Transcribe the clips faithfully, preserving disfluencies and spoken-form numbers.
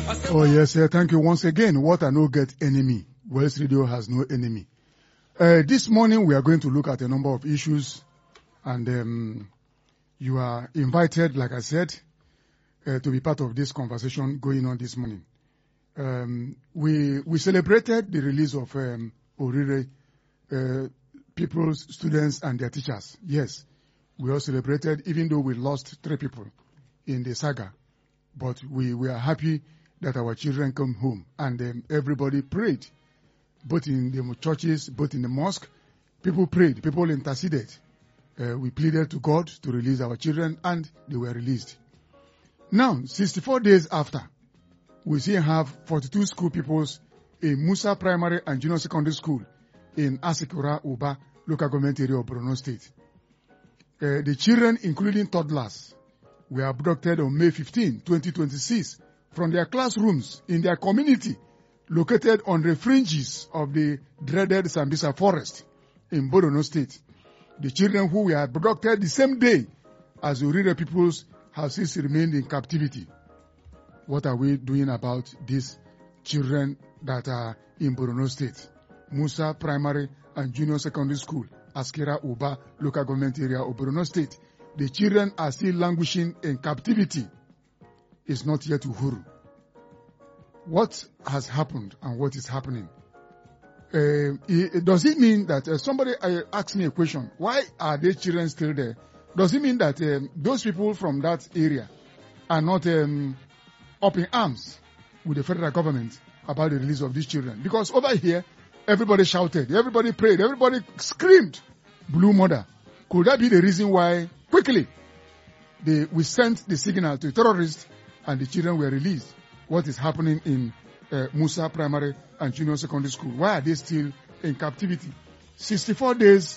Oh, yes, uh, thank you once again. What a no-get enemy. Wells Radio has no enemy. Uh, this morning, we are going to look at a number of issues, and um, you are invited, like I said, uh, to be part of this conversation going on this morning. Um, we we celebrated the release of um, Orire, uh, people's students and their teachers. Yes, we all celebrated, even though we lost three people in the saga. But we, we are happy that our children come home, and um, everybody prayed, both in the churches, both in the mosque. People prayed, people interceded. Uh, we pleaded to God to release our children, and they were released. Now, sixty-four days after, we still have forty-two school pupils in Musa Primary and Junior Secondary School in Asekura, Uba, local government area of Borno State. Uh, the children, including toddlers, were abducted on May fifteenth, twenty twenty-six, from their classrooms in their community located on the fringes of the dreaded Sambisa forest in Borno State. The children who were abducted the same day as the Orire peoples have since remained in captivity. What are we doing about these children that are in Borno State? Musa Primary and Junior Secondary School, Askira Uba, local government area of Borno State. The children are still languishing in captivity. It's not yet Uhuru. What has happened and what is happening? Uh, it, does it mean that uh, somebody uh, asked me a question? Why are these children still there? Does it mean that um, those people from that area are not um, up in arms with the federal government about the release of these children? Because over here, everybody shouted, everybody prayed, everybody screamed, Blue Mother. Could that be the reason why quickly they, we sent the signal to terrorists and the children were released? What is happening in uh, Musa Primary and Junior Secondary School? Why are they still in captivity? sixty-four days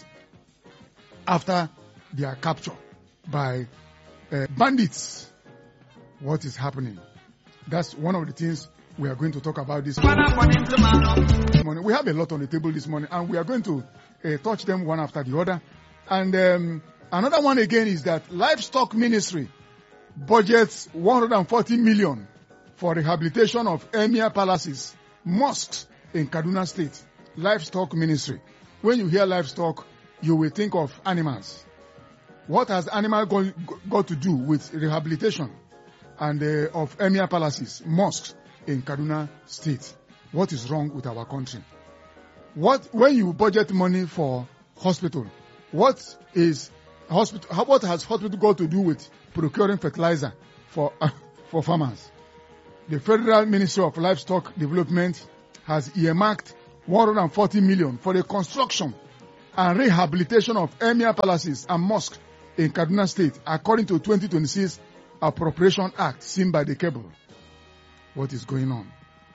after their capture by uh, bandits. What is happening? That's one of the things we are going to talk about this morning. We have a lot on the table this morning, and we are going to uh, touch them one after the other. And um, another one again is that Livestock Ministry budgets one hundred forty million for rehabilitation of Emir Palaces, mosques in Kaduna State. Livestock Ministry. When you hear livestock, you will think of animals. What has animal got, got to do with rehabilitation and uh, of Emir Palaces, mosques in Kaduna State? What is wrong with our country? What when you budget money for hospital, what is hospital? How, what has hospital got to do with procuring fertilizer for uh, for farmers? The Federal Ministry of Livestock Development has earmarked one hundred forty million for the construction and rehabilitation of Emir Palaces and mosques in Kaduna State, according to twenty twenty-six Appropriation Act seen by the cable. What is going on?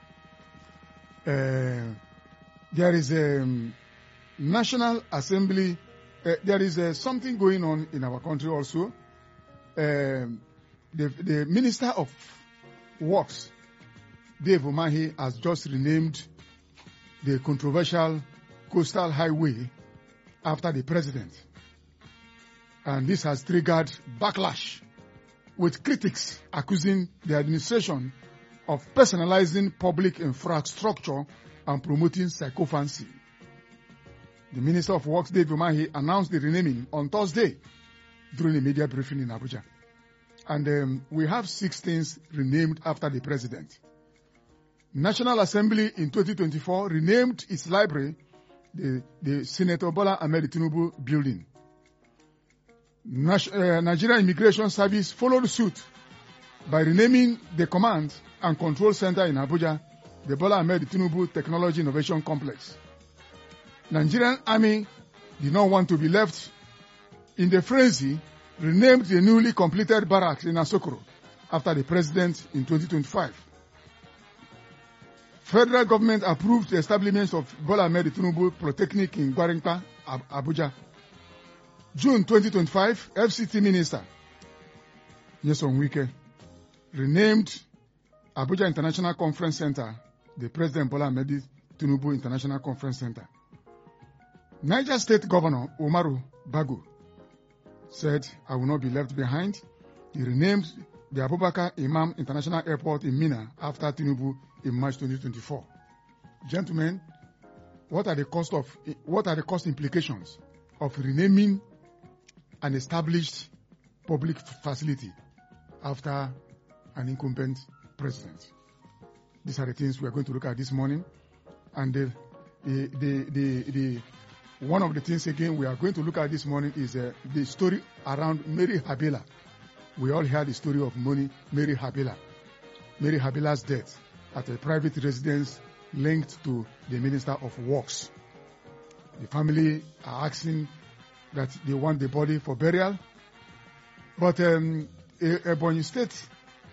Uh, there is a um, National Assembly. Uh, there is uh, something going on in our country also. Uh, the, the Minister of Works, Dave Umahi, has just renamed the controversial Coastal Highway after the president. And this has triggered backlash, with critics accusing the administration of personalizing public infrastructure and promoting sycophancy. The Minister of Works, Dave Umahi, announced the renaming on Thursday during a media briefing in Abuja. And um, we have six things renamed after the president. National Assembly in twenty twenty-four renamed its library the, the Senator Bola Ahmed Tinubu building. Nas- uh, Nigeria Immigration Service followed suit by renaming the Command and Control Center in Abuja the Bola Ahmed Tinubu Technology Innovation Complex. Nigerian Army did not want to be left in the frenzy, renamed the newly completed barracks in Asokoro after the president in twenty twenty-five. Federal government approved the establishment of Bola Ahmed Tinubu Polytechnic in Gwarinpa, Ab- Abuja. June twenty twenty-five, F C T Minister Nyesom Wike renamed Abuja International Conference Center the President Bola Ahmed Tinubu International Conference Center. Niger State Governor Umaru Bago said, I will not be left behind. He renamed the Abubakar Imam International Airport in Minna after Tinubu in March twenty twenty-four. Gentlemen, what are the cost of what are the cost implications of renaming an established public facility after an incumbent president? These are the things we are going to look at this morning, and the the the the, the one of the things again we are going to look at this morning is uh, the story around Mary Habila. We all heard the story of Moni, Mary Habila. Mary Habila's death at a private residence linked to the Minister of Works. The family are asking that they want the body for burial, but um, Ebonyi State,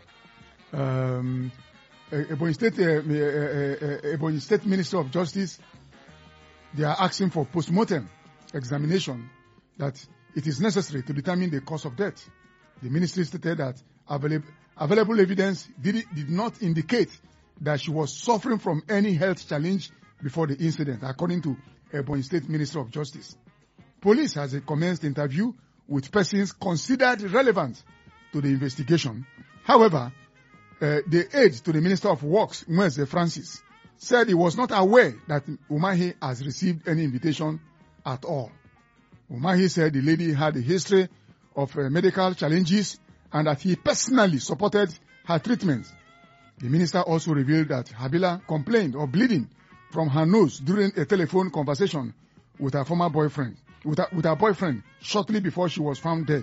um, Ebonyi State, uh, uh, uh, Ebonyi State Ministry of Justice, they are asking for post-mortem examination that it is necessary to determine the cause of death. The ministry stated that available, available evidence did, did not indicate that she was suffering from any health challenge before the incident, according to Ebonyi State Ministry of Justice. Police has commenced interview with persons considered relevant to the investigation. However, uh, the aide to the Minister of Works, Mweze Francis, said he was not aware that Umahi has received any invitation at all. Umahi said the lady had a history of uh, medical challenges and that he personally supported her treatment. The minister also revealed that Habila complained of bleeding from her nose during a telephone conversation with her former boyfriend, with her, with her boyfriend shortly before she was found dead.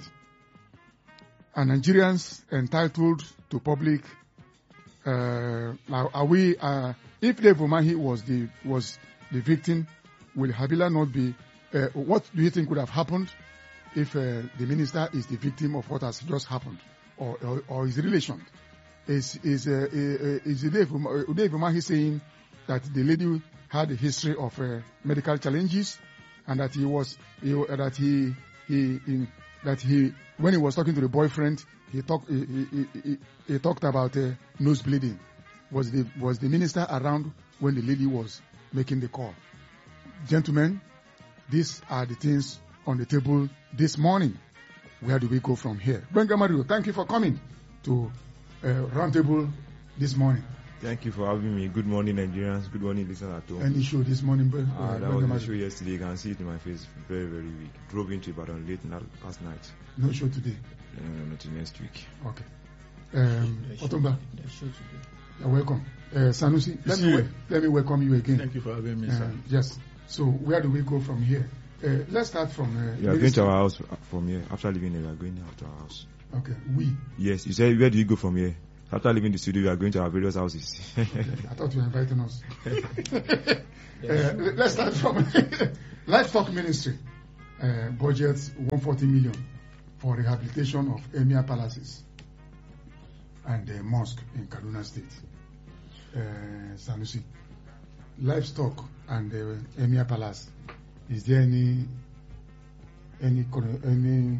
And Nigerians entitled to public, uh, are we, uh, if Dave Umahi was the, was the victim, will Habila not be, uh, what do you think would have happened if uh, the minister is the victim of what has just happened, or, or, or his relation? Is is uh, is Dave Umahi saying that the lady had a history of uh, medical challenges, and that he was he, that he he in, that he when he was talking to the boyfriend he talked he, he, he, he talked about uh, nose bleeding? Was the was the minister around when the lady was making the call? Gentlemen, these are the things on the table this morning. Where do we go from here? Benga Mario, thank you for coming to uh, Roundtable this morning. Thank you for having me. Good morning, Nigerians. Good morning, listeners at home. Any show this morning? Uh, uh, that was the show yesterday. You can see it in my face. Very, very weak. Drove into Ibadan late last night. No show today? No, no, not next week. Okay. Um, Otumba, show today. You're welcome. Uh, Sanusi, let me, wel- let me welcome you again. Thank you for having me, uh, sir. Yes. So, where do we go from here? Uh, let's start from... Uh, we are going to our house from here. After leaving here, we are going out to our house. Okay. We? Yes. You said, where do you go from here? After leaving the studio, we are going to our various houses. Okay. I thought you were inviting us. uh, let's start from Livestock Ministry. Uh, budget one hundred forty million for rehabilitation of Emir Palaces and the mosque in Kaduna State. Uh, Sanusi, livestock and the Emir Palace. Is there any any any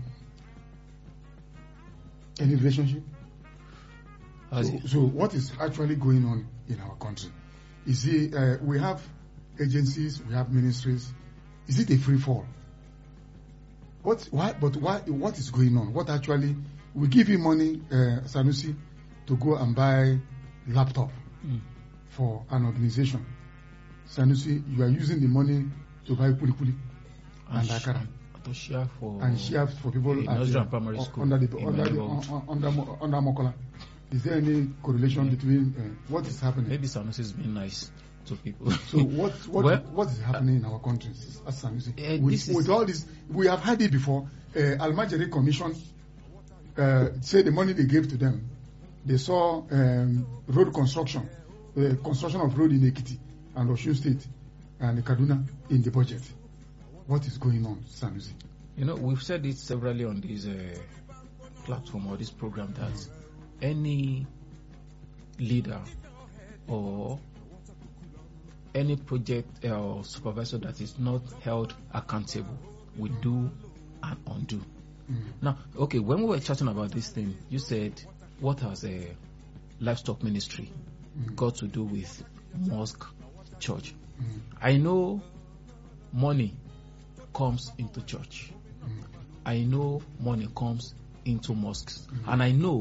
any relationship? So, so what is actually going on in our country? Is it uh, we have agencies, we have ministries. Is it a free fall? What why? But why? What is going on? What actually? We give you money, uh, Sanusi, to go and buy laptop mm. for an organization. Sanusi, you are using the money to buy kuli kuli and akara to share for and share for people at the, primary school under the under the, uh, under under Mokola. Is there any correlation yeah. between uh, what is happening? Maybe Sanusi is being nice to people. So what what well, what is happening uh, in our country as Sanusi? Uh, with, with all this, we have had it before. Uh, Al-Majiri Commission uh, say the money they gave to them, they saw um, road construction, uh, construction of road in Ekiti and Osun State and Kaduna in the budget. What is going on, Sanusi? You know, we've said it severally on this uh, platform or this program that any leader or any project uh, or supervisor that is not held accountable will mm. do and undo. Mm. Now, okay, when we were chatting about this thing, you said, what has a livestock ministry mm. got to do with mosque, church? Mm. I know money comes into church. Mm. I know money comes into mosques. Mm. And I know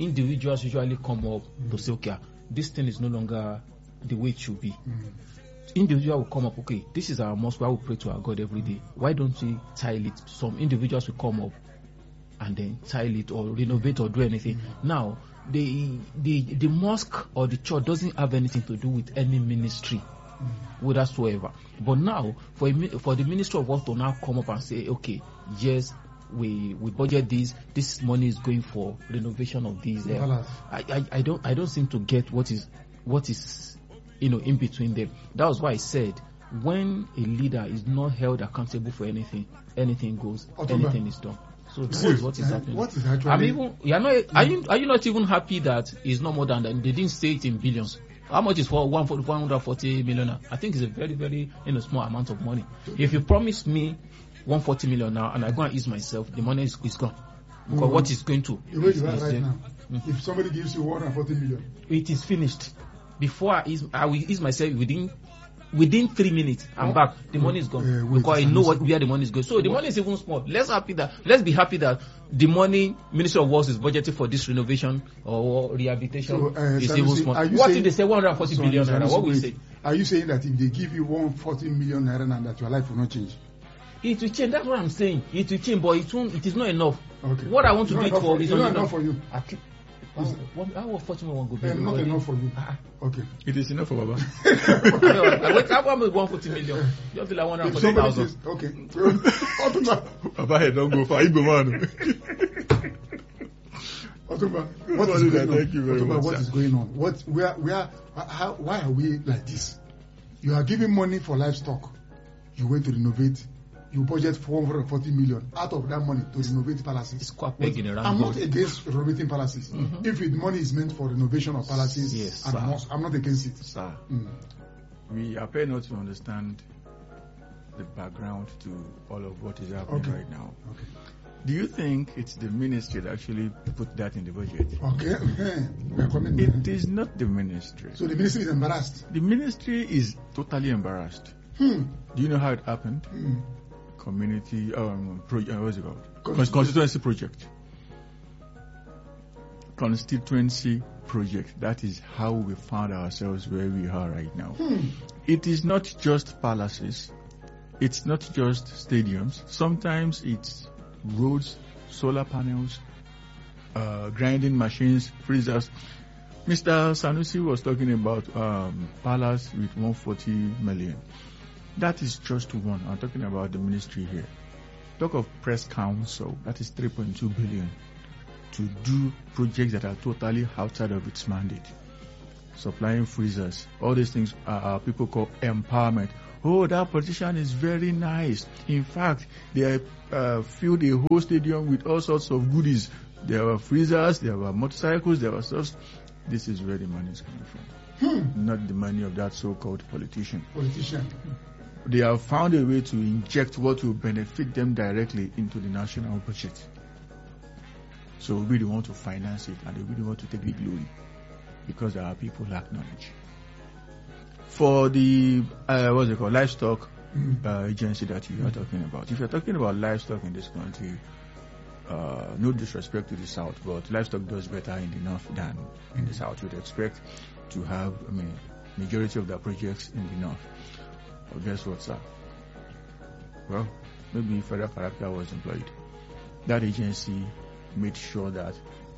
individuals usually come up mm. to say, okay, this thing is no longer the way it should be. Mm. Individual will come up, okay, this is our mosque where we pray to our God every day. Why don't we tile it? Some individuals will come up and then tile it or renovate or do anything. Mm. Now, the the the mosque or the church doesn't have anything to do with any ministry mm. whatsoever. But now, for a, for the Ministry of Works to now come up and say, okay, yes, we we budget this. This money is going for renovation of these. Uh, I, I I don't I don't seem to get what is what is you know in between them. That was why I said, when a leader is not held accountable for anything, anything goes, October. anything is done. So that is what is happening. What is actually? I'm even. You are not. Are you? Are you not even happy that it's not more than that? They didn't say it in billions. How much is for one hundred forty million? I think it's a very, very you know small amount of money. If you promise me one hundred forty million now, and I go and ease myself, the money is, is gone. Because mm-hmm. what is going to? The way you are right now. Mm-hmm. If somebody gives you one hundred forty million, it is finished. Before I ease, I will ease myself within. Within three minutes, I'm oh, back. The money is gone uh, wait, because I know what where the money is going. So the money is even small. Let's happy that let's be happy that the money Ministry of Works is budgeted for this renovation or rehabilitation so, uh, is even small. What if they say one hundred forty billion naira? What will you say? Are you saying that if they give you one hundred forty million naira, and that your life will not change? It will change. That's what I'm saying. It will change, but it won't. It is not enough. Okay. What I want to do it for, for is not enough. enough for you. How will forty million go? Uh, not enough for you. Uh-huh. Okay. It is enough for Baba. I wait. How about one hundred forty million? Just like one hundred forty thousand. Okay. Baba head don't go far. Igbo man. Otumba, what is going on? Thank you very Otumba, much. What is going on? What? Where? Where? How? Why are we like this? You are giving money for livestock. You went to renovate. You budget four hundred forty million out of that money to renovate palaces. It's quite big in around. I'm not against renovating palaces. Mm-hmm. If the money is meant for renovation of palaces, yes, and mosques, I'm not against it. Sir, mm. we appear not to understand the background to all of what is happening okay. right now. Okay. Do you think it's the ministry that actually put that in the budget? Okay. we are coming It is not the ministry. So the ministry is embarrassed? The ministry is totally embarrassed. Hmm. Do you know how it happened? Hmm. Community, um, pro, uh, what's it called? Constituency. Constituency project. Constituency project. That is how we found ourselves where we are right now. Hmm. It is not just palaces. It's not just stadiums. Sometimes it's roads, solar panels, uh, grinding machines, freezers. Mister Sanusi was talking about um, palace with one hundred forty million. That is just one. I'm talking about the ministry here. Talk of press council, that is three point two billion to do projects that are totally outside of its mandate. Supplying freezers, all these things are, are people call empowerment. Oh, that politician is very nice. In fact, they uh, filled a whole stadium with all sorts of goodies. There were freezers, there were motorcycles, there were stuff. This is where the money is coming from. Hmm. Not the money of that so-called politician. Politician. They have found a way to inject what will benefit them directly into the national budget. So we really want to finance it, and they really want to take the glory because our people lack knowledge. For the uh, what's it called, livestock mm. uh, agency that you are talking about, if you're talking about livestock in this country, uh, no disrespect to the south, but livestock does better in the north than in the south. You'd expect to have, I mean, majority of the projects in the north. But guess what, sir? Well, maybe federal character was employed. That agency made sure that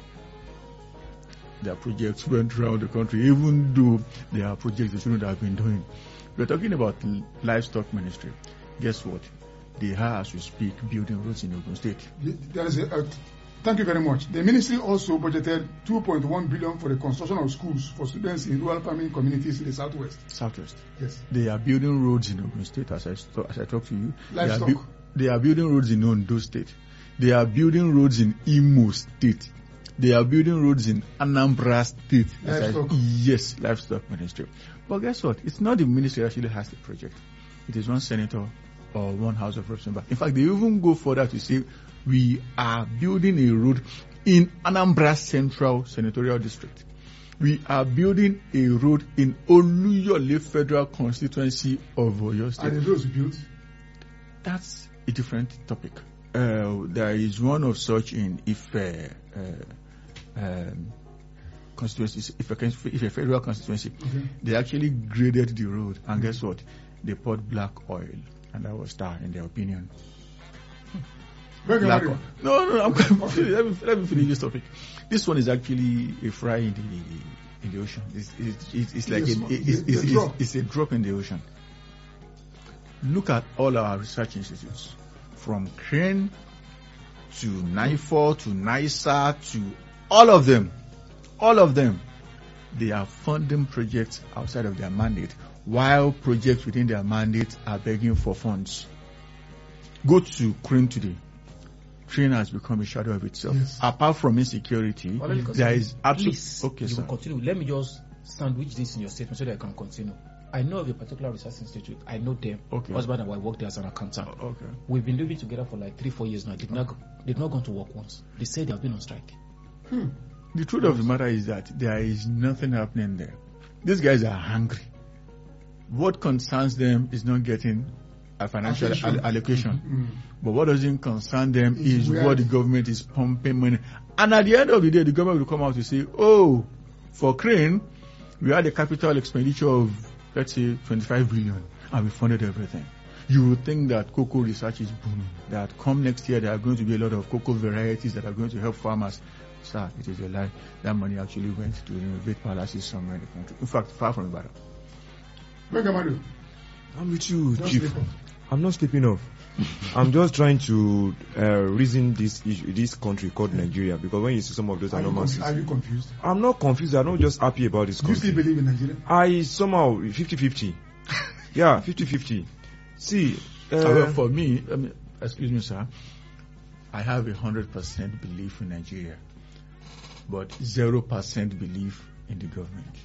their projects went around the country, even though there are projects they shouldn't have been doing. We're talking about livestock ministry. Guess what? They are, as we speak, building roads in Ogun State. There is a, uh, thank you very much. The ministry also budgeted two point one billion for the construction of schools for students in rural farming communities in the southwest. Southwest. Yes. They are building roads in Ogun State, as I as I talk to you. Livestock. They are, bu- they are building roads in Ondo State. They are building roads in Imo State. They are building roads in Anambra State. Livestock. I, yes, livestock ministry. But guess what? It's not the ministry that actually has the project. It is one senator or one House of Representatives. In fact, they even go further to say we are building a road in Anambra Central Senatorial District. We are building a road in Oluyole Federal Constituency of Oyo State. Are the roads built? That's a different topic. Uh, there is one of such in Ife, uh, um, constituencies, if a, if a federal constituency, Okay. they actually graded the road, and guess what? They poured black oil, and that was tar, in their opinion. Beg your Black pardon. oil. No, no, I'm let me let me finish this topic. This one is actually a fry in the in the ocean. It's it's, it's, it's like Yes, a, ma- it's, the- it's, the it's, drop. it's a drop in the ocean. Look at all our research institutes, from Crane to NIFOR to NISA to all of them, all of them, they are funding projects outside of their mandate, while projects within their mandate are begging for funds. Go to Crane today. Crane has become a shadow of itself. Yes. Apart from insecurity, Olalekan, there is absolutely Please, okay, you sir. will continue. Let me just sandwich this in your statement so that I can continue. I know of a particular research institute. I know them. Okay. Husband and wife work there as an accountant. Okay. We've been living together for like three, four years now. Did not go, did not gone to work once. They say they have been on strike. The truth of the matter is that there is nothing happening there. These guys are hungry. What concerns them is not getting a financial Allocation. al- allocation. Mm. But what doesn't concern them Is is where- what the government is pumping money. And at the end of the day, the government will come out to say, oh, for Crane, we had a capital expenditure of, let's say, twenty-five billion, and we funded everything. You would think that cocoa research is booming, that come next year there are going to be a lot of cocoa varieties that are going to help farmers. Sir, it is a lie. That money actually went to renovate palaces somewhere in the country. In fact, far from Ibadan. Beg your pardon. I'm with you, Don't Chief. sleep off. I'm not sleeping off. I'm just trying to uh, reason this issue, this country called Nigeria, because when you see some of those Are you, anomalies, conf- are you confused? I'm not confused. I'm not just happy about this Do you still country. believe in Nigeria? I somehow fifty-fifty. Yeah, fifty-fifty. See, However, uh, for me, I mean, excuse me, sir, I have a hundred percent belief in Nigeria, but zero percent belief in the government.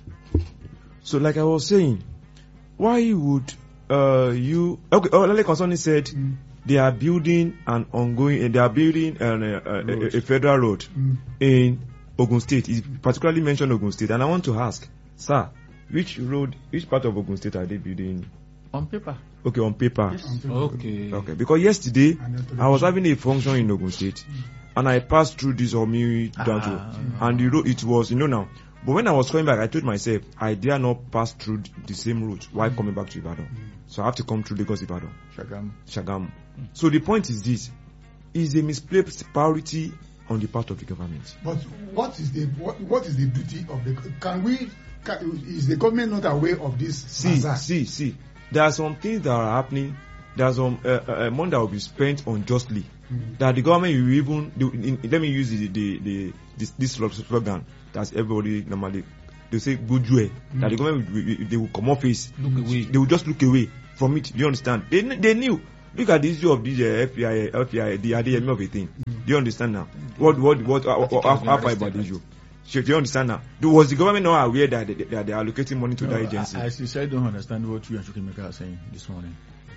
so like I was saying, why would uh, you? Okay, oh, Lale Konsoni said Mm. they are building an ongoing, uh, they are building an, uh, a, Road. a, a federal road Mm. in Ogun State. He particularly mentioned Ogun State, and I want to ask, sir, which road, which part of Ogun State are they building? On paper. Okay, on paper. Yes. Okay. Okay, because yesterday And then I was having a function in Ogun State, and I passed through this Omi Danjo, Ah. and the road it was, you know now. But when I was coming back, I told myself I dare not pass through the same route while coming back to Ibadan. So I have to come through Lagos Ibadan, Shagam. Shagamu. So the point is this: is a misplaced priority on the part of the government. But what is the what, what is the duty of the? Can we? Can, is the government not aware of this? See, bazaar? see, see. There are some things that are happening. There's some uh, uh, money that will be spent unjustly. Mm. That the government will even do, in, let me use the the, the this, this slogan that everybody normally they say good way. Mm. That the government will, will, they will come off face. Look away. They will just look away from it. Do you understand? They they knew. Look at the issue of the uh, F B I, F B I, the Adeyemi of a thing. Mm. Do you understand now? What what what? Uh, think how he has been how far arrested, about the right? issue? Do you understand now? Do- Was the government not aware that they, that they are allocating money to No, that I, agency? I sincerely don't understand what you and Chukimeka are saying this morning.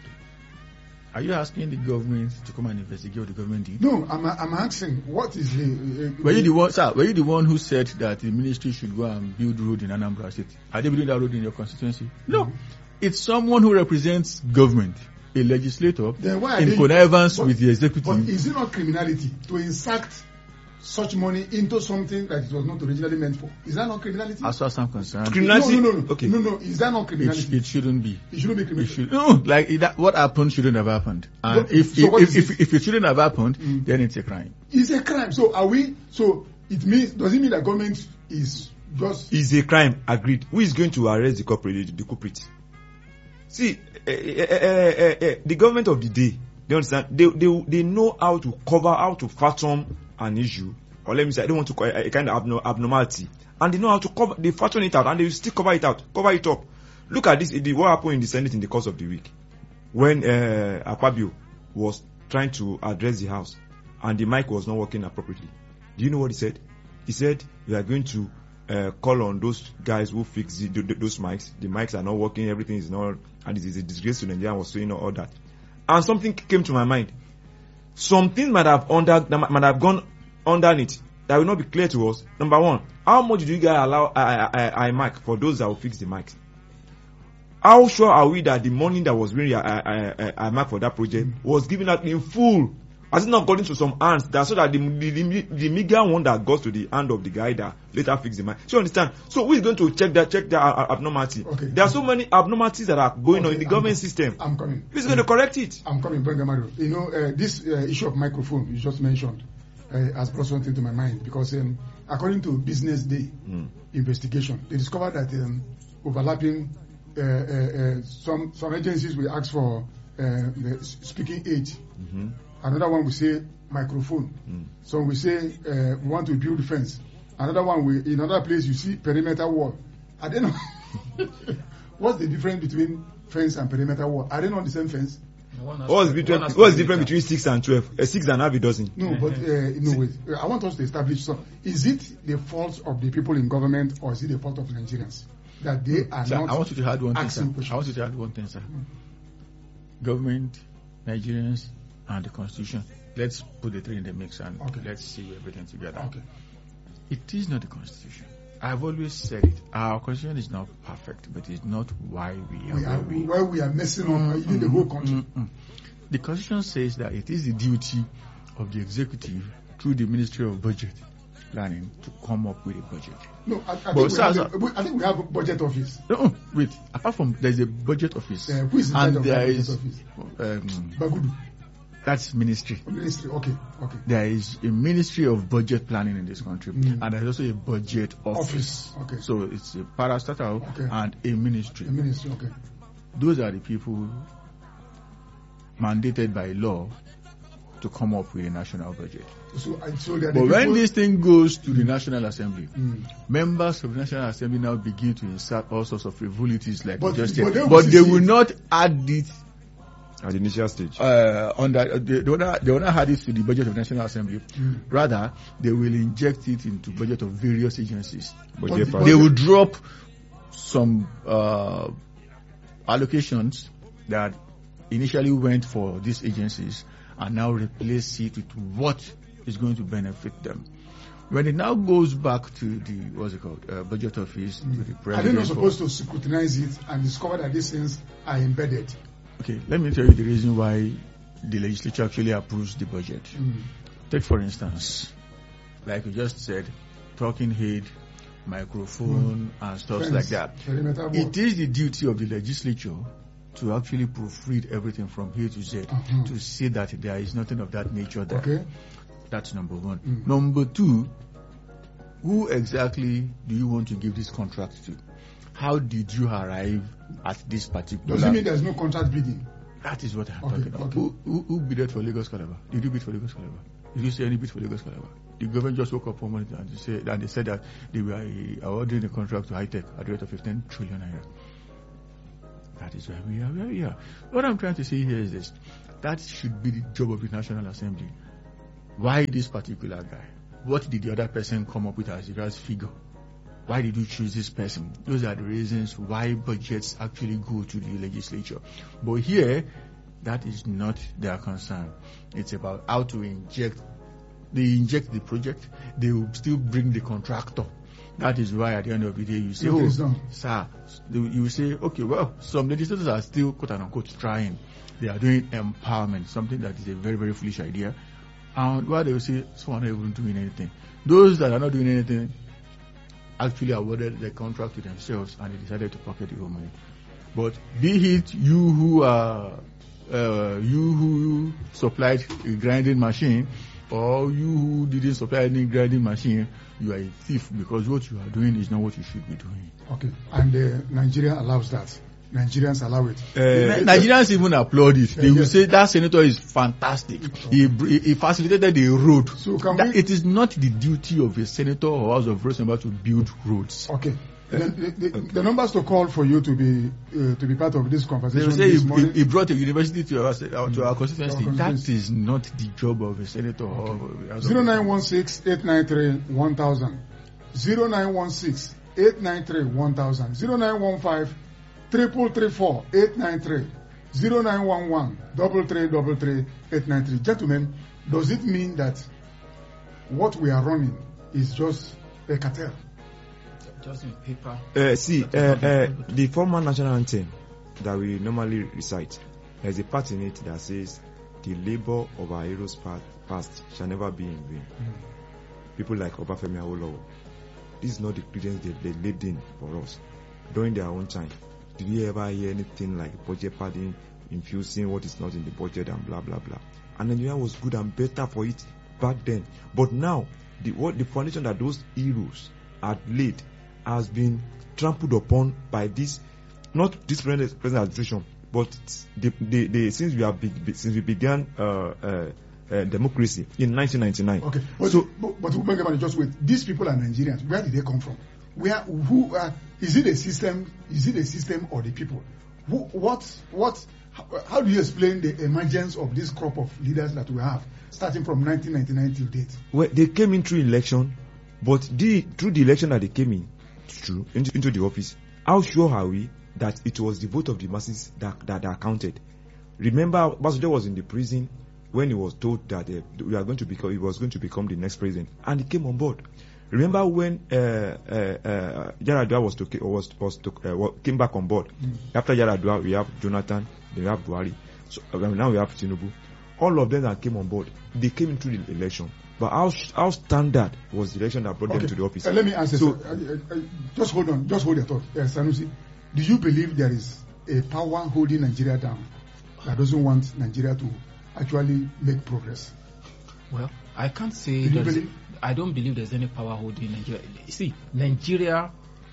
Are you asking the government to come and investigate what the government did? No, I'm I'm asking what is the? Uh, Were you the one, sir? Were you the one who said that the ministry should go and build road in Anambra State? Are they building that road in your constituency? No, it's someone who represents government, a legislator, Then why are in they- connivance but- with the executive. But is it not criminality to insert such money into something that it was not originally meant for? Is that not criminality? As far as I'm concerned, Criminality. No, no, no, Okay. no, no. Is that not it, criminality? it shouldn't be. It shouldn't be It criminality. should, no, like it, that, what happened shouldn't have happened. And What- if so what if, is if, it? if it shouldn't have happened, Mm. then it's a crime. It's a crime. So are we? So it means does it mean that government is just? Is a crime agreed? Who is going to arrest the culprit? The culprit. See, uh, uh, uh, uh, the government of the day, they understand. They they they know how to cover, how to fathom an issue, or let me say, I don't want to call it a kind of abno- abnormality, and they know how to cover. They fathom it out, and they will still cover it out, cover it up. Look at this. The, what happened in the Senate in the course of the week, when uh, Akpabio was trying to address the House, and the mic was not working appropriately. Do you know what he said? He said, "We are going to uh, call on those guys who fix the, the, those mics. The mics are not working. Everything is not, and it is a disgrace to Nigeria." I was saying all that, and something came to my mind. Something might have under that might have gone underneath that will not be clear to us. Number one, how much do you guys allow I, I, I, I mic for those that will fix the mics? How sure are we that the money that was being I, I, I, I marked for that project was given out in full Has it not gotten to some hands that so that the, the, the, the meager one that goes to the hand of the guy that later fix the mind? So you understand? So who is going to check that check that uh, abnormality? Okay. There are so many abnormalities that are going Okay, on in the I'm government com- system. I'm coming. Who is going to correct it? I'm coming, Bengamaro. You know, uh, this uh, issue of microphone you just mentioned uh, has brought something to my mind because um, according to Business Day Mm. investigation, they discovered that um, overlapping uh, uh, uh, some some agencies will ask for uh, the speaking aid. Mm-hmm. Another one will say microphone. Mm. Some will say uh, we want to build fence. Another one will, in another place you see perimeter wall. I don't know. What's the difference between fence and perimeter wall? Are they not the same fence? One has- What's the one difference? has What's the perimeter. difference between six and twelve? Uh, six and a half a dozen. No, but uh, no, wait. Uh, I want us to establish some. Is it the fault of the people in government or is it the fault of Nigerians that they are Sir, not I want you to add one thing, sir. asking questions? I want you to add one thing, sir. Government, Nigerians, and the Constitution. Let's put the three in the mix and Okay. let's see everything together. Okay. It is not the Constitution. I've always said it. Our Constitution is not perfect, but it's not why we are We are, where we where we are messing up even the whole country. Mm-mm. The Constitution says that it is the duty of the executive through the Ministry of Budget Planning to come up with a budget. No, I, I, But think we sir, have sir- a, we- I think we have a budget office. No, wait. Apart from there's a budget office, Uh, who is in charge and of there that budget is office? um, Bagudu, that's ministry. ministry. Okay, okay. There is a Ministry of Budget Planning in this country, Mm. and there's also a budget office. Office. Okay. So it's a parastatal Okay. and a ministry. The ministry. Okay. Those are the people mandated by law to come up with a national budget. So, I so they are the But when people- this thing goes to the National Assembly, Mm. members of the National Assembly now begin to insert all sorts of frivolities like But- we just but said. they will But they see will it. not add it At the initial stage. uh, on that. Uh, they, they will not, they will not add it to the budget of the National Assembly. Mm. Rather, they will inject it into budget of various agencies. Budget but- part. They will drop some uh, allocations that initially went for these agencies and now replace it with what is going to benefit them. When it now goes back to the, what's it called, uh, budget office, to the Are they president. not for- supposed to scrutinize it and discover that these things are embedded? Okay, let me tell you the reason why the legislature actually approves the budget. Mm. Take for instance, like you just said, talking head, microphone, and stuff Fence, like that. perimeter wall. It is the duty of the legislature to actually proofread everything from A to Z Uh-huh. to see that there is nothing of that nature there. Okay. That's number one. Mm. Number two, who exactly do you want to give this contract to? How did you arrive at this particular? Does it mean there's no contract bidding? That is what I'm Okay, talking about. okay. Who, who, who bid for Lagos Calabar? Did you bid for Lagos Calabar? Did you see any bid for Lagos Calabar? The government just woke up one morning and they said, and they said that they were uh, awarding a contract to High Tech at the rate of fifteen trillion naira. That is where we are, where we are. What I'm trying to say here is this. That should be the job of the National Assembly. Why this particular guy? What did the other person come up with as regards figure? Why did you choose this person? Those are the reasons why budgets actually go to the legislature. But here, that is not their concern. It's about how to inject. They inject the project. They will still bring the contractor. That is why at the end of the day you say, Okay, oh, so- sir, you will say, okay, well, some legislators are still quote unquote trying. They are doing empowerment, something that is a very, very foolish idea. And why they will say, someone not even doing anything. Those that are not doing anything actually awarded the contract to themselves and they decided to pocket the whole money. But be it you who are, uh, you who supplied a grinding machine or you who didn't supply any grinding machine, you are a thief because what you are doing is not what you should be doing. Okay. And uh, Nigeria allows that. Nigerians allow it. Uh, Nigerians even applaud it. They will yes. say that senator is fantastic. He, he facilitated the road. So can That- we- it is not the duty of a senator or House of Representatives to build roads. Okay. The, the, the, the numbers to call for you to be uh, to be part of this They conversation will say this he, morning. he, he brought a university to our, uh, to our constituency. Our That constituency. is not the job of a senator. Or House of zero nine one six eight nine three one thousand zero nine one six eight nine three one thousand zero nine one five triple three four eight nine three zero nine one one double three double three eight nine three. Gentlemen, does it mean that what we are running is just a cartel? Just in paper. Uh, see, uh, uh, the former national anthem that we normally recite, there's a part in it that says, the labor of our heroes past shall never be in vain. Mm. People like Obafemi Awolowo, this is not the credence they, they laid in for us during their own time. Did you ever hear anything like budget padding, infusing what is not in the budget and blah blah blah? And Nigeria was good and better for it back then. But now, the what the foundation that those heroes had laid has been trampled upon by this, not this present, present administration, but the, the, the since we have be, since we began uh, uh, uh, democracy in nineteen ninety-nine. Okay, but so but, but Ubangamani, just wait. These people are Nigerians. Where did they come from? Where who uh, is it? A system? Is it a system or the people? Who, what what? How, how do you explain the emergence of this crop of leaders that we have, starting from nineteen ninety-nine till date? Well, they came in through election, but the through the election that they came in through into, into the office, how sure are we that it was the vote of the masses that that, that counted? Remember, Basude was in the prison when he was told that uh, we are going to become, he was going to become the next president, and he came on board. Remember when uh, uh, uh, Yaradua was to was was to, uh, came back on board. Mm. After Yaradua, we have Jonathan, then we have Buhari. So uh, now we have Tinubu. All of them that came on board, they came into the election. But how how standard was the election that brought okay. them to the office? Uh, let me answer. So, so, uh, uh, just hold on. Just hold your thought, uh, Sanusi. Do you believe there is a power holding Nigeria down that doesn't want Nigeria to actually make progress? Well, I can't say. Do you believe? I don't believe there's any power holding Nigeria. See, Nigeria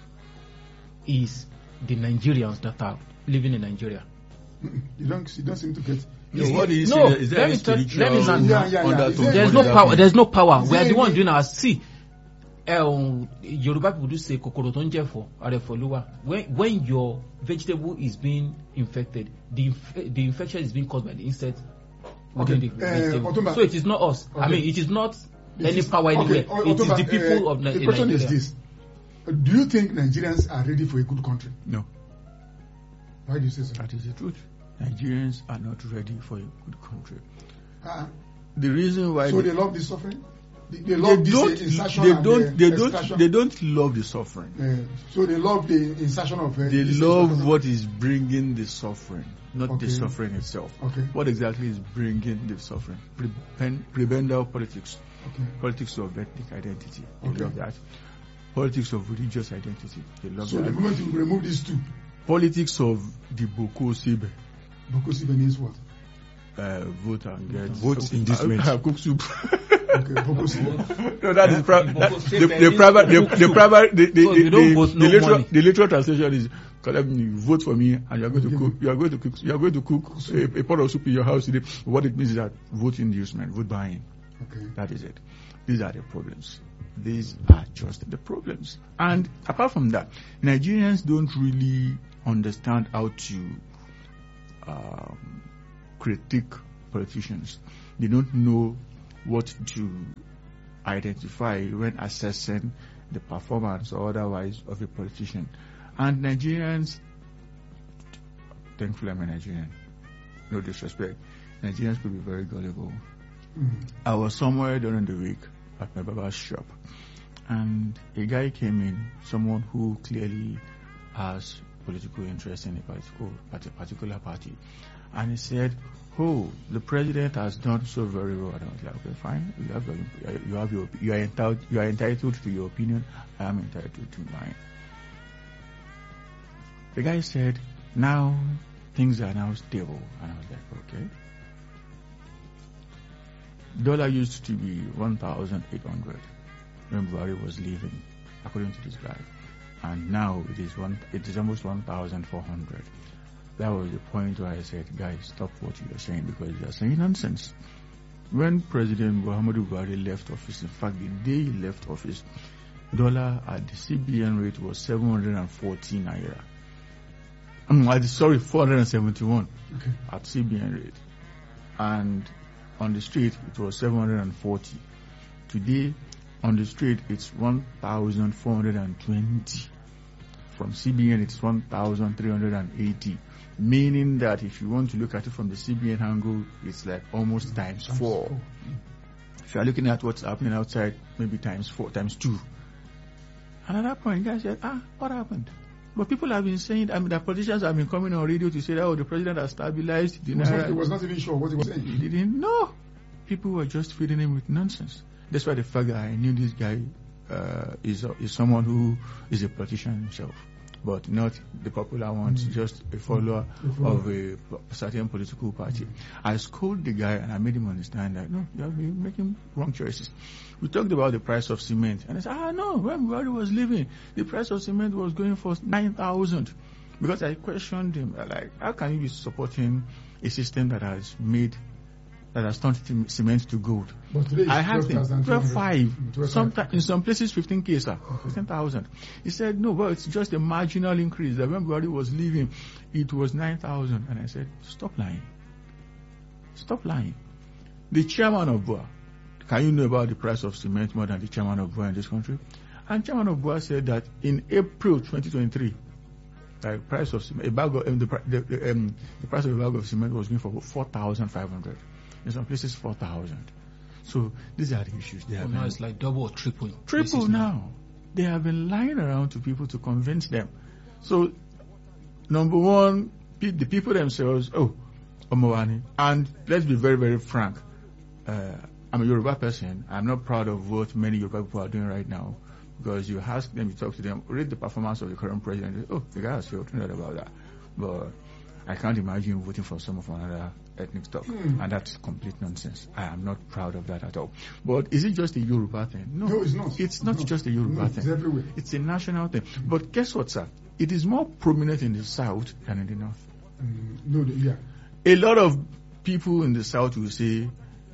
is the Nigerians that are living in Nigeria. Mm-mm. You don't. You don't seem to get. No, what is no, is there let me tell- spiritual let me tell- Yeah, yeah, yeah. undertone? Is There's What no is power. happening? There's no power. Is We are there the one any- doing our see. Um, Yoruba people do say kokoro tó ń jẹ ẹ̀fọ́, àrẹ̀fọ́ ló wà. When when your vegetable is being infected, the inf- the infection is being caused by the insect within Okay. the Uh, vegetable. Otumba- So it is not us. I Okay. mean, it is not It any is- power anywhere. okay, It is Otumba, the people uh, of Ni- the in question Nigeria. is this: uh, do you think Nigerians are ready for a good country? No, Why do you say so? that is the truth. Nigerians are not ready for a good country. Uh, The reason why so they, they love this suffering. They, they they love this uh, don't, insertion they and don't, the they don't, extraction. they don't love the suffering. Uh, so they love the insertion of. Uh, They this love insertion. what is bringing the suffering, not Okay. the suffering itself. Okay. What exactly is bringing the suffering? Preben- prebendal politics, Okay. politics of ethnic identity. They Okay. love that. Politics of religious identity. They love So the that. moment you remove these two, Politics of the Boko Sibe. Bokosibe means what? Uh, vote and get Vote in this range. uh, cook soup. Okay, Bokosibe. No, that is pri- The that, Boko the, Sibe the means private the, cook the soup. private the the, So the, you don't the, vote, the no literal money. the literal translation is collect me, vote for me, and you are going to Okay. cook. You are going to cook. You are going to cook a, a pot of soup in your house today. What it means is that vote inducement, vote buying. Okay. That is it. These are the problems. These are just the problems. And apart from that, Nigerians don't really understand how to um, critique politicians. They don't know what to identify when assessing the performance or otherwise of a politician. And Nigerians, thankfully I'm a Nigerian, no disrespect, Nigerians could be very gullible. Mm. I was somewhere during the week at my barber's shop, and a guy came in, someone who clearly has political interest in a particular, particular party, and he said, "Oh, the president has done so very well." And I was like, "Okay, fine. You have your, you have your, you are entitled, you are entitled to your opinion. I am entitled to mine." The guy said, "Now things are now stable," and I was like, "Okay." Dollar used to be one thousand eight hundred when Buhari was leaving, according to this guy, and now it is one. It is almost one thousand four hundred. That was the point where I said, "Guys, stop what you are saying because you are saying nonsense." When President Muhammadu Buhari left office, in fact, the day he left office, dollar at the C B N rate was seven hundred forty naira. I'm um, sorry, four hundred seventy-one Okay. at C B N rate, and on the street it was seven hundred forty. Today on the street it's one thousand four hundred twenty. From C B N it's one thousand three hundred eighty, meaning that if you want to look at it from the C B N angle, it's like almost times Times four. four. If you are looking at what's happening outside, maybe times four, times two. And at that point, guys said, "Ah, what happened?" But people have been saying, I mean, the politicians have been coming on radio to say that, oh, the president has stabilized the He was, not, naira. he was not even sure what he was saying. He didn't know. People were just feeding him with nonsense. That's why the fact that I knew this guy uh, is uh, is someone who is a politician himself, but not the popular ones, mm. just a follower mm. of a certain political party. Mm. I scolded the guy and I made him understand that, no, you have been making wrong choices. We talked about the price of cement, and I said, ah, no, when Buhari was living, the price of cement was going for nine thousand. Because I questioned him, like, how can you be supporting a system that has made that has turned cement to gold? But today I have him twelve five, sometimes in some places fifteen k, sir, okay. fifteen thousand. He said, no, well, it's just a marginal increase. That when Buhari was leaving, it was nine thousand. And I said, stop lying. Stop lying. The chairman of B U A, can you know about the price of cement more than the chairman of B U A in this country? And chairman of B U A said that in April twenty twenty-three, the price of cement, a bag of, um, the, the, the, um, the price of a bag of cement was going for four thousand five hundred. In some places, four thousand. So these are the issues. They oh, have now been, it's like double or triple. triple now. They have been lying around to people to convince them. So, number one, pe- the people themselves, oh, Omowani. And let's be very, very frank. Uh, I'm a Yoruba person. I'm not proud of what many Yoruba people are doing right now. Because you ask them, you talk to them, read the performance of the current president. Oh, the guy has failed. Not about that. But I can't imagine voting for someone from another ethnic stock. Mm. And that's complete nonsense. I am not proud of that at all. But is it just a Yoruba thing? No, no it's not. It's not no. just a Yoruba no, thing. It's everywhere. It's a national thing. Mm. But guess what, sir? It is more prominent in the south than in the north. Mm. No, yeah. A lot of people in the south will say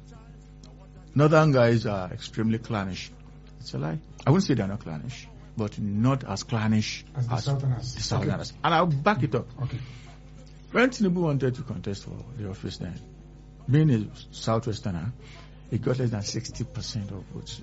northern guys are extremely clannish. It's a lie. I wouldn't say they're not clannish, but not as clannish as the as southerners. The southerners. Okay. And I'll back it up. Okay. When Tinubu wanted to contest for the office then, being a southwesterner, he got less than sixty percent of votes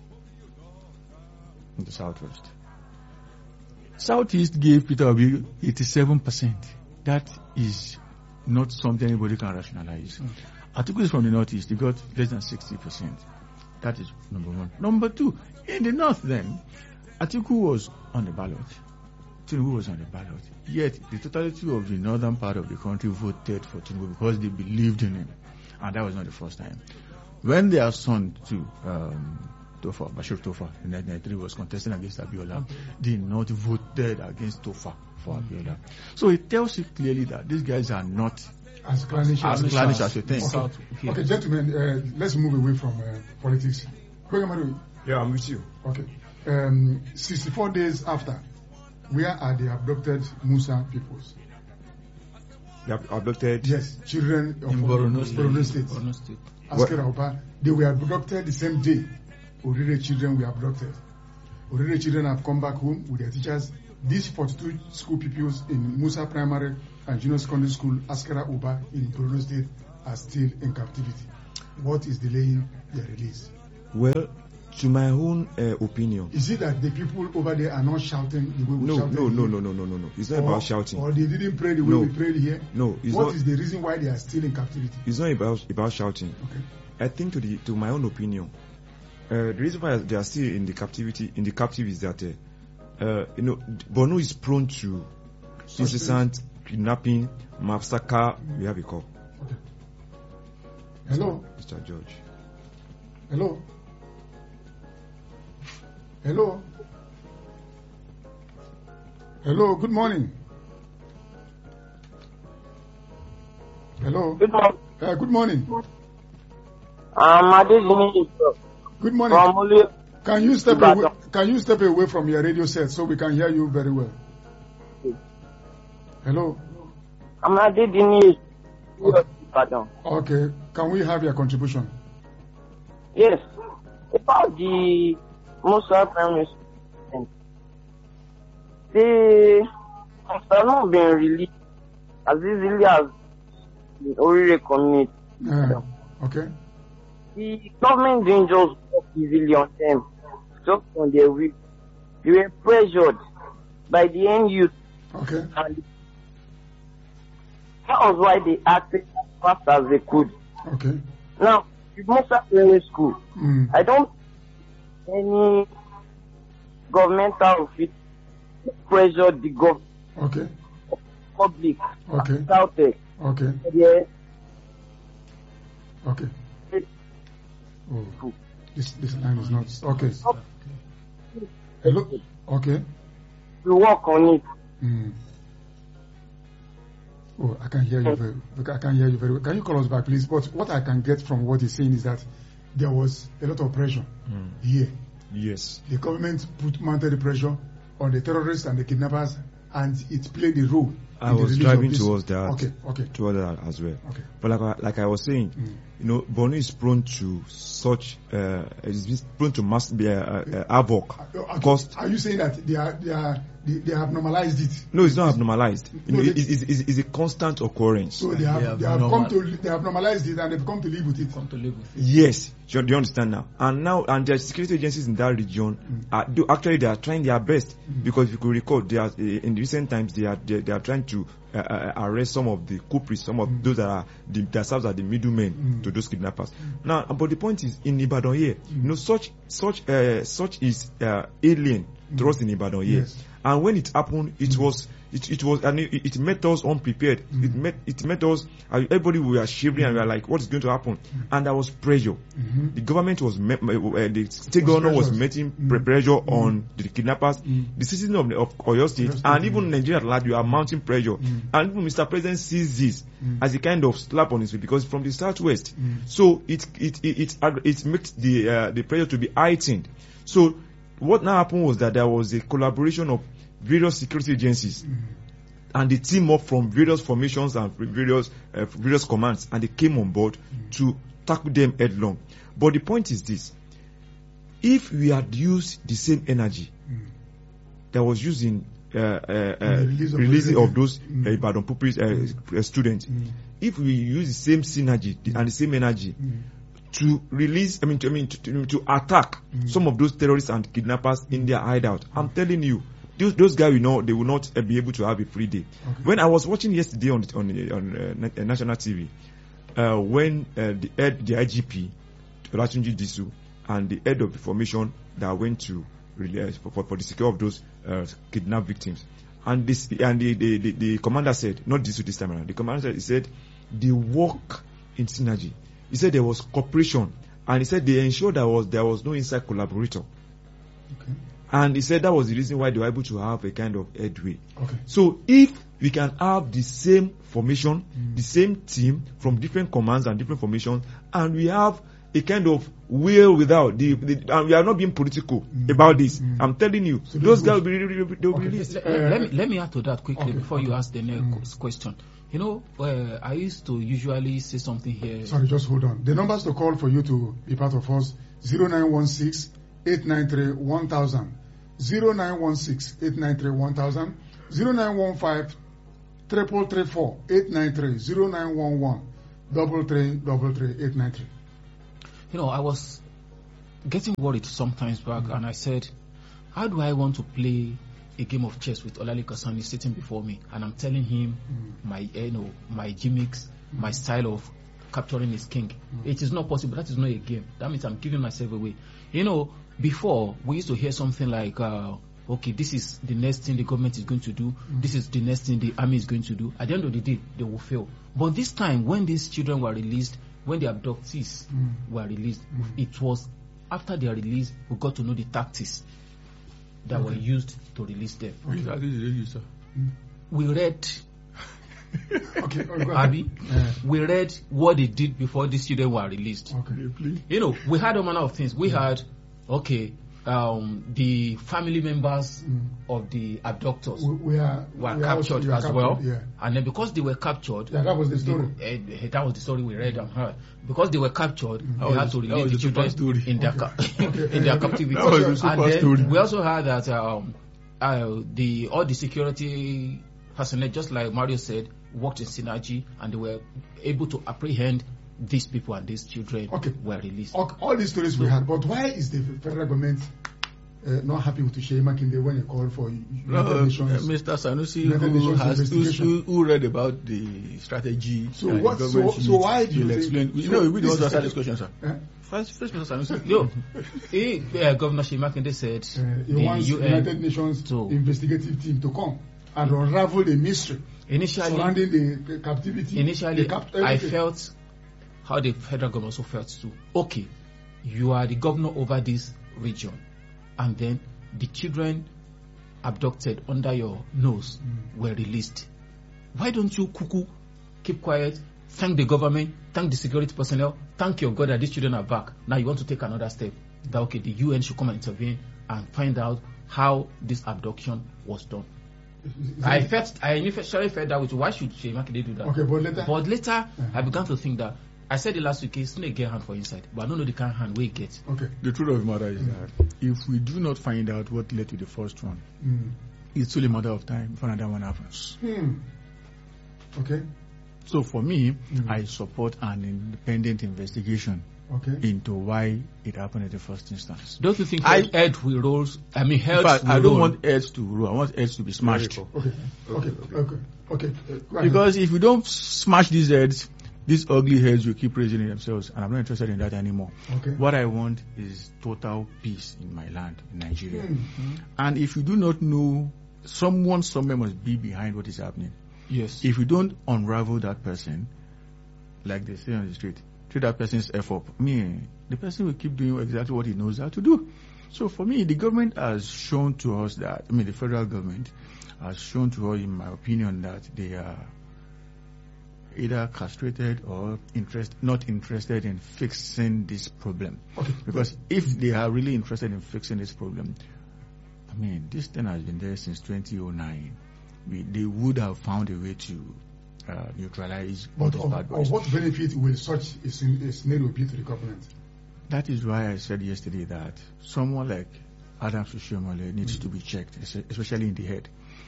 in the southwest. Southeast gave Peter Obi eighty-seven percent. That is not something anybody can rationalize. Mm. Atiku is from the northeast. He got less than sixty percent. That is number one. Number two, in the north then, Atiku was on the ballot. Tinubu was on the ballot. Yet, the totality of the northern part of the country voted for Tinubu because they believed in him. And that was not the first time. When their son, too, um, Tofa, Bashir Tofa, in nineteen ninety-three was contesting against Abiola, they not voted against Tofa for Abiola. So it tells you clearly that these guys are not as clannish as, as, clannish as you think. Okay, okay gentlemen, uh, let's move away from uh, politics. Yeah, I'm with you. Okay. Um, sixty-four days after, where are the abducted Musa peoples? They are abducted? Yes, children of in Borno State. Borno State. Borno State. Askera Oba, they were abducted the same day. Orire children were abducted. Orire children have come back home with their teachers. These forty-two school pupils in Musa Primary and Junior Secondary School, Askera Oba in Borno State, are still in captivity. What is delaying their release? Well, to my own uh, opinion, is it that the people over there are not shouting the way we no, shouted? No, no, no, no, no, no, no. It's not or, about shouting. Or they didn't pray the way no. we prayed here? No. It's what not, is the reason why they are still in captivity? It's not about about shouting. Okay. I think to the to my own opinion, uh, the reason why they are still in the captivity in the captive is that uh, uh, you know Borno is prone to incessant kidnapping, massacre. We have a call. Okay. Hello, Mister George. Hello. Hello. Hello, good morning. Hello. Good morning. Uh, good morning. Um, Adesina. Good morning. From Can you step away, can you step away from your radio set so we can hear you very well? Hello. I'm Adesina. Okay. Okay. Can we have your contribution? Yes. About the Musa Primary School, they have not been released as easily as the Orire community. Uh, okay. The government didn't just work easily on them, just on their will. They were pressured by the end youth. Okay. And that was why they acted as fast as they could. Okay. Now, with Musa Primary School, mm. I don't any governmental office pressured the government, Okay. public, Okay. shouted. Okay. Yeah, Okay. Oh, this this line is not okay. Hello. Okay. we work on it. Mm. Oh, I can hear you very. I can hear you very well. Can you call us back, please? But what I can get from what he's saying is that there was a lot of pressure Mm. here. Yes. The government put mounted the pressure on the terrorists and the kidnappers, and it played a role. I in the was release driving of this. towards that. Okay. Okay. Towards that as well. Okay. But like I, like I was saying, Mm. you know, Borno is prone to such, uh, is prone to mass uh, uh, havoc. Uh, okay. Because Are you saying that they are they are they, they have normalized it? no, it's not abnormalized. You No, know, they- it, it's, it's, it's a constant occurrence. So they have They have they have normal- come to they have normalized it and they've come to live with it. Come to live with it. Yes, do you understand now? And now, and the security agencies in that region, Mm. are, do, actually they are trying their best Mm. because if you could recall, they are uh, in recent times they are they, they are trying to uh, uh, arrest some of the culprits, some of Mm. those that are the, themselves are the middlemen Mm. to those kidnappers. Now, but the point is in Ibadan here, Mm. you know, such such uh, such is uh, alien to us in Ibadan here. Yes. And when it happened, it was it, it was and it, it met us unprepared. Mm. It met it met us. Uh, everybody we were shivering and we were like, "What is going to happen?" And there was pressure. Mhm. The government was met, uh, the state governor was pressured. making Mm. pre- pressure Mm. on the kidnappers. Mm. The citizen of, the- of Oyo State Oyo State, and mm. even Nigeria at large, you are mounting pressure. Mm. And even Mister President sees this Mm. as a kind of slap on his face because from the southwest. Mm. So it it it it, it, it makes the uh, the pressure to be heightened. So what now happened was that there was a collaboration of various security agencies Mm. and they team up from various formations and various uh, various commands, and they came on board Mm. to tackle them headlong. But the point is this: if we had used the same energy Mm. that was used in uh, uh, uh, the release of releasing those- of those Mm. uh, Ibadan pupils, uh, uh, students, Mm. if we use the same synergy and the same energy Mm. to release, I mean, to, I mean, to, to, to attack Mm. some of those terrorists and kidnappers in their hideout, I'm telling you, those, those guys, you know, they will not uh, be able to have a free day. Okay. When I was watching yesterday on on, on uh, na- uh, national T V, uh, when uh, the head, the I G P, Olatunji Disu, and the head of the formation that went to release for, for, for the security of those uh, kidnapped victims, and this and the, the, the, the commander said, not Disu this time around, the commander said, he said they work in synergy. He said there was cooperation, and he said they ensured there was there was no inside collaborator. Okay. And he said that was the reason why they were able to have a kind of headway. Okay. So if we can have the same formation, Mm. the same team from different commands and different formations, and we have a kind of will without the, the and we are not being political Mm. about this. Mm. I'm telling you, So those this guys will was- be really, really, they'll be Okay. released. Let, Uh, let me let me add to that quickly okay, before you okay. ask the next Mm. question. You know, uh, I used to usually say something here. Sorry, just hold on. The numbers to call for you to be part of us: zero nine one six eight nine three one thousand, zero nine one six eight nine three one thousand, zero nine one five triple three four eight nine three, zero nine one one double three double three eight nine three. You know, I was getting worried sometimes back, and I said, how do I want to play a game of chess with Olalekan Sani sitting before me, and I'm telling him my, you know, my gimmicks, my style of capturing his king? It is not possible. That is not a game. That means I'm giving myself away. You know, before we used to hear something like, uh, okay, this is the next thing the government is going to do. This is the next thing the army is going to do. At the end of the day, they will fail. But this time, when these children were released, when the abductees Mm. were released, it was after their release we got to know the tactics that were used to release them. Which artist did they use, sir? We read, Okay, oh, go ahead. Abby, Yeah. we read what they did before these children were released. Okay. Please. You know, we had a manner of things. We had, okay, um, the family members Mm. of the abductors We, we are were we are also- captured we are as captured, well. Yeah. And then because they were captured, Yeah, that was the story. they- eh, that was the story we read and heard. Because they were captured, Mm. they That had was- to that release was the the super children story. in their Okay. ca- Okay. in their captivity. That was the super and then story. we also heard that um, uh, the all the security personnel, just like Mario said, worked in synergy, and they were able to apprehend these people, and these children Okay. were released. All, all these stories we had, but why is the federal government uh, not happy with Sheyi Makinde when he called for United No, Nations? uh, Mister Sanusi, United who Nations has who, investigation. who, who read about the strategy. So and what- the so- government so unit, why do you will think- explain? You so know, we this don't is answer a- this question, sir. Eh? First, first person Sanusi. Yo, he, uh, Governor Seyi Makinde said Uh, he the wants U N United Nations to- investigative team to come and unravel the mystery initially. surrounding the, the captivity. Initially, the cap- I everything. felt how the federal government also felt too. Okay, you are the governor over this region, and then the children abducted under your nose were released. Why don't you cuckoo keep quiet? Thank the government, thank the security personnel, thank your God that these children are back. Now you want to take another step. That okay, the U N should come and intervene and find out how this abduction was done. Is I it- felt, I initially felt that with why should Seyi Makinde do that? Okay, but later. But later, I began to think that I said it last week, it's not a get hand for inside, but I don't know the kind of hand we get. Okay. The truth of the matter is that if we do not find out what led to the first one, Mm. it's only a matter of time before another one happens. Hmm. Okay. So for me, Mm. I support an independent investigation Okay. into why it happened in the first instance. Don't you think I- head, head will roll? I mean, In heads fact, will I don't roll. want heads to rule. I want heads to be smashed. Okay. Okay. Okay. Okay. Uh, go ahead. Because if we don't smash these heads, these ugly heads will keep raising themselves, and I'm not interested in that anymore. Okay. What I want is total peace in my land, in Nigeria. Hmm. And if you do not know, someone somewhere must be behind what is happening. Yes. If you don't unravel that person, like they say on the street, treat that person's F up, me, the person will keep doing exactly what he knows how to do. So for me, the government has shown to us that, I mean, the federal government has shown to us, in my opinion, that they are either castrated or interest, not interested in fixing this problem. Okay. Because if they are really interested in fixing this problem, I mean, this thing has been there since twenty oh nine. We, they would have found a way to uh, neutralize all But these of, bad of boys. what benefit will such a, scen- a scenario be to the government? That is why I said yesterday that someone like Adam Sushiomole needs Mm. to be checked, es- especially in the head.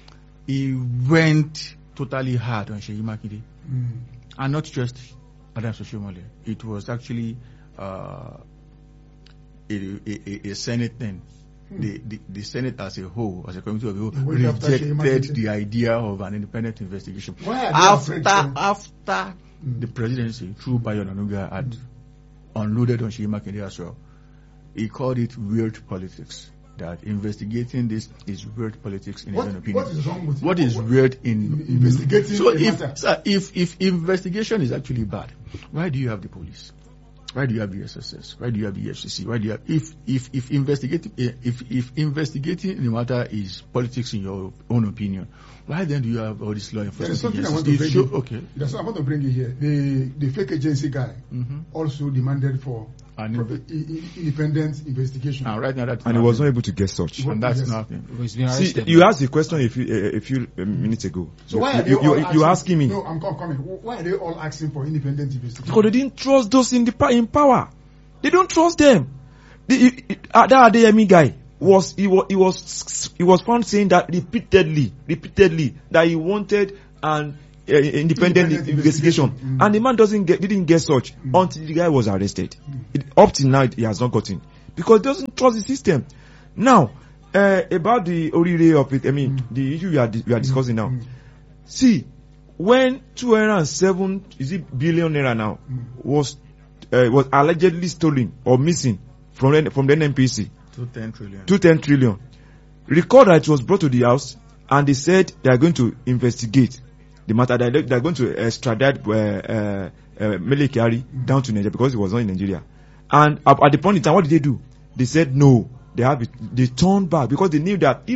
He went totally hard on Seyi Makinde, Mm. and not just Adam Sushiomole. It was actually uh, a, a, a, a Senate thing. The, the, the Senate as a whole, as a committee of the whole, They went after Seyi rejected Makinde. the idea of an independent investigation. Why are they After, afraid to- after Mm. the presidency, through Bayo Nanuga, had Mm. unloaded on Seyi Makinde as well, he called it weird politics. That investigating this is weird politics in What, his own opinion. what is wrong with What is weird in, in investigating So a if, matter? sir, if if investigation is actually bad, why do you have the police? Why do you have the S S S? Why do you have the F C C? Why do you have if if if investigating if if investigating the matter is politics in your own opinion? Why then do you have all this law There is enforcement something I want agencies? to It bring show- in. okay. That's what I want to bring you here. The the fake agency guy Mm-hmm. also demanded for And, pro- i- i- independent investigation. and right now that's And he was not able to get such. What- and that's yes. nothing. He's been See, arrested. you asked a question a few, a, a few uh, minutes ago. So why are they you, all you, asking, you asking me? No, I'm com- coming. Why are they all asking for independent investigation? Because they didn't trust those in the pa- in power. They don't trust them. The, he- he- uh, that Adeyemi guy was he was he was he was found saying that repeatedly, repeatedly that he wanted an uh, independent, Independent investigation, investigation. Mm. and the man doesn't get didn't get such Mm. until the guy was arrested. It, up till now, he has not gotten because he doesn't trust the system. Now, uh, about the orire of it, I mean, Mm. the issue we are di- we are discussing now. Mm. See, when two hundred seven is it billion naira now Mm. was uh, was allegedly stolen or missing from the, from the N N P C, To ten trillion. two ten trillion. Record that it was brought to the house, and they said they are going to investigate the matter. They are, they are going to extradite uh, uh, uh, Mele Kyari down to Nigeria because he was not in Nigeria. And at, at the point in time, what did they do? They said no. They have it. They turned back because they knew that if